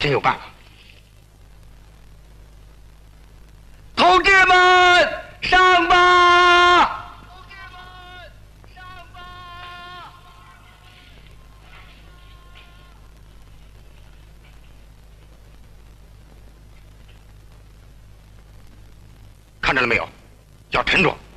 真有办法。同志们，上吧！同志们，上吧！看着了没有？要沉着。